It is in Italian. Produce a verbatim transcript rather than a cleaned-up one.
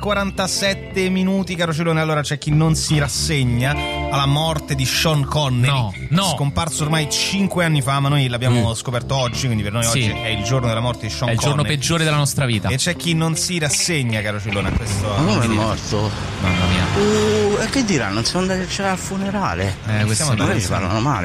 quarantasette minuti, caro Celone. Allora c'è chi non si rassegna alla morte di Sean Connery, no, no. scomparso ormai cinque anni fa, ma noi l'abbiamo mm. scoperto oggi, quindi per noi sì. oggi è il giorno della morte di Sean Connery. È il giorno Connery. peggiore della nostra vita. E c'è chi non si rassegna, caro Celone, a questo. Ma come è morto? Mamma mia. Uh, e che diranno? Non siamo andati al funerale. Eh, questo magari ci parlano male.